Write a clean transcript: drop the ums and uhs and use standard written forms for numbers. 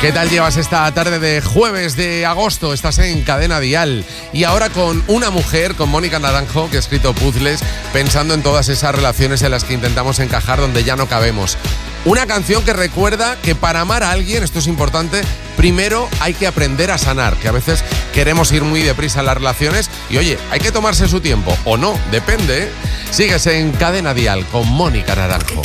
¿Qué tal llevas esta tarde de jueves de agosto? Estás en Cadena Dial. Y ahora con una mujer, con Mónica Naranjo, que ha escrito puzzles pensando en todas esas relaciones en las que intentamos encajar donde ya no cabemos. Una canción que recuerda que para amar a alguien, esto es importante, primero hay que aprender a sanar, que a veces queremos ir muy deprisa en las relaciones y oye, hay que tomarse su tiempo, o no, depende, ¿eh? Sigues en Cadena Dial con Mónica Naranjo.